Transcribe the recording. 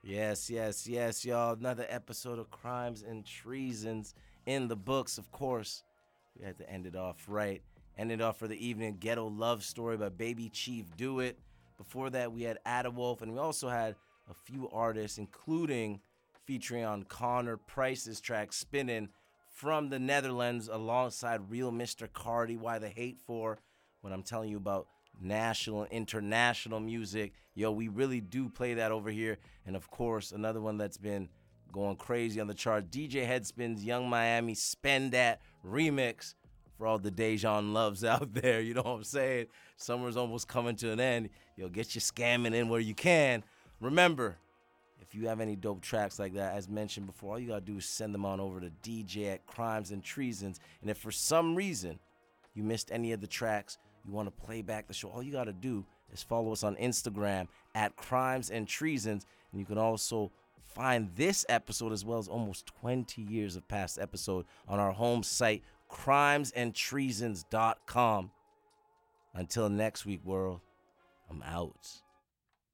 Yes, yes, yes, y'all. Another episode of Crimes and Treasons in the books, of course. We had to end it off right. End it off for the evening. Ghetto Love Story by Baby Chief Do It. Before that, we had Ada Wolf, and we also had a few artists, including featuring on Connor Price's track Spinnin' from the Netherlands alongside Real Mr. Cardi. Why the Hate For? When I'm telling you about national and international music, yo, we really do play that over here. And of course, another one that's been going crazy on the chart, DJ Headspin's Young Miami Spend That remix for all the Dejan loves out there. You know what I'm saying? Summer's almost coming to an end. Yo, get your scamming in where you can. Remember, if you have any dope tracks like that, as mentioned before, all you gotta do is send them on over to DJ at Crimes and Treasons. And if for some reason you missed any of the tracks, you want to play back the show, all you gotta do is follow us on Instagram at Crimes and Treasons. And you can also find this episode as well as almost 20 years of past episode on our home site, crimesandtreasons.com. Until next week, world, I'm out.